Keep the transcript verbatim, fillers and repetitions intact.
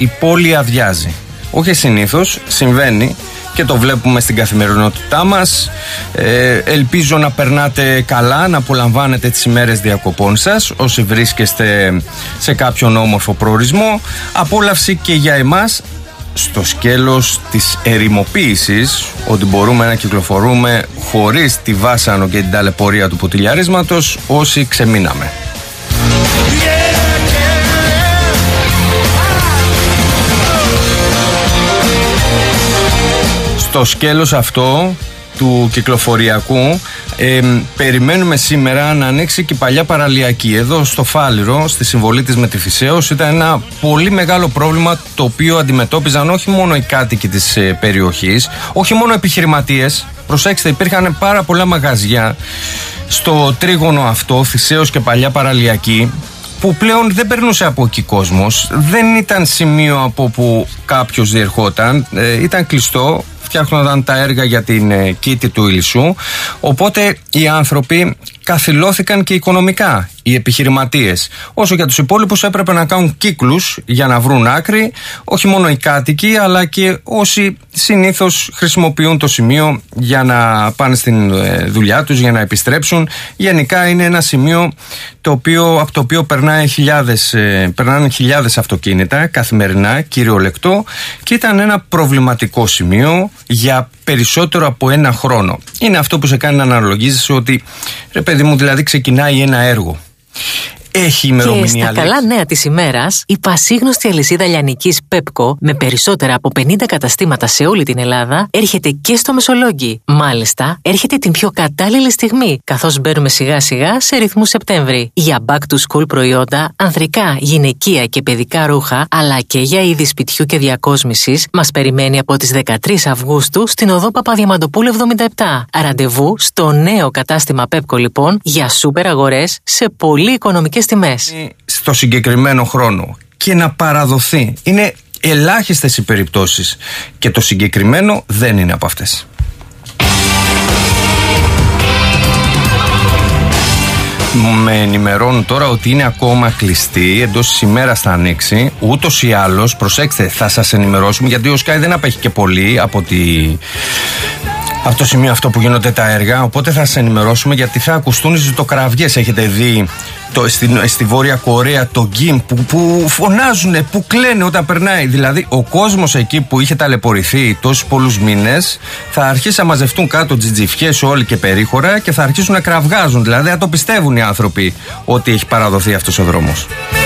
η πόλη αδειάζει. Όχι συνήθως, συμβαίνει και το βλέπουμε στην καθημερινότητά μας. Ε, ελπίζω να περνάτε καλά, να απολαμβάνετε τις ημέρες διακοπών σας, όσοι βρίσκεστε σε κάποιον όμορφο προορισμό. Απόλαυση και για εμάς στο σκέλος της ερημοποίησης, ότι μπορούμε να κυκλοφορούμε χωρίς τη βάσανο και την ταλαιπωρία του ποτηλιαρίσματος όσοι ξεμείναμε. Στο σκέλος αυτό του κυκλοφοριακού ε, περιμένουμε σήμερα να ανοίξει και η παλιά παραλιακή. Εδώ στο Φάληρο, στη συμβολή της Μετεφυσέως, ήταν ένα πολύ μεγάλο πρόβλημα το οποίο αντιμετώπιζαν όχι μόνο οι κάτοικοι της ε, περιοχής, όχι μόνο επιχειρηματίες. Προσέξτε, υπήρχαν πάρα πολλά μαγαζιά στο τρίγωνο αυτό, Θησέως και παλιά παραλιακή, που πλέον δεν περνούσε από εκεί κόσμος, δεν ήταν σημείο από που κάποιος διερχόταν, ε, ήταν κλειστό. Φτιάχνονταν τα έργα για την ε, κήτη του Ηλισσού, οπότε οι άνθρωποι καθυλώθηκαν και οικονομικά, οι επιχειρηματίες. Όσο για τους υπόλοιπους έπρεπε να κάνουν κύκλους για να βρουν άκρη, όχι μόνο οι κάτοικοι αλλά και όσοι συνήθως χρησιμοποιούν το σημείο για να πάνε στην ε, δουλειά τους, για να επιστρέψουν. Γενικά είναι ένα σημείο το οποίο, από το οποίο περνάνε χιλιάδες, ε, περνάνε χιλιάδες αυτοκίνητα καθημερινά, κυριολεκτό, και ήταν ένα προβληματικό σημείο για περισσότερο από ένα χρόνο. Είναι αυτό που σε κάνει να αναλογίζεσαι ότι, ρε παιδί μου, δηλαδή ξεκινάει ένα έργο. Έχει ημερομηνία. Και στα λέξη. καλά νέα της ημέρας, η πασίγνωστη αλυσίδα λιανικής Pepco με περισσότερα από πενήντα καταστήματα σε όλη την Ελλάδα έρχεται και στο Μεσολόγγι. Μάλιστα, έρχεται την πιο κατάλληλη στιγμή, καθώς μπαίνουμε σιγά σιγά σε ρυθμού Σεπτέμβρη. Για back to school προϊόντα, ανδρικά, γυναικεία και παιδικά ρούχα, αλλά και για είδη σπιτιού και διακόσμησης, μας περιμένει από τις δεκατρείς Αυγούστου στην οδό Παπαδιαμαντοπούλου εβδομήντα επτά. Ραντεβού στο νέο κατάστημα Pepco λοιπόν για σούπερ αγορές σε πολύ οικονομικές τιμές. Στο συγκεκριμένο χρόνο και να παραδοθεί. Είναι ελάχιστες οι περιπτώσεις και το συγκεκριμένο δεν είναι από αυτές. Με ενημερώνουν τώρα ότι είναι ακόμα κλειστή, εντός της ημέρας θα ανοίξει. Ούτως ή άλλως, προσέξτε, θα σας ενημερώσουμε, γιατί ο Sky δεν απέχει και πολύ από τη... από το σημείο αυτό που γίνονται τα έργα, οπότε θα σας ενημερώσουμε, γιατί θα ακουστούν οι ζητοκραυγές. Έχετε δει το, στη, στη Βόρεια Κορέα το γκιμ που, που φωνάζουν, που κλαίνε όταν περνάει. Δηλαδή ο κόσμος εκεί που είχε ταλαιπωρηθεί τόσους πολλούς μήνες θα αρχίσει να μαζευτούν κάτω τζιτζιφιές όλοι και περίχωρα και θα αρχίσουν να κραυγάζουν. Δηλαδή θα το πιστεύουν οι άνθρωποι ότι έχει παραδοθεί αυτός ο δρόμος.